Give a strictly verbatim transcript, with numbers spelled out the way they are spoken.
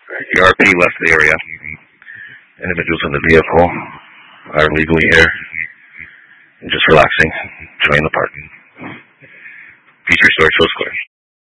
The R P left the area. Individuals in the vehicle are legally here and just relaxing, enjoying the park. Feature store shows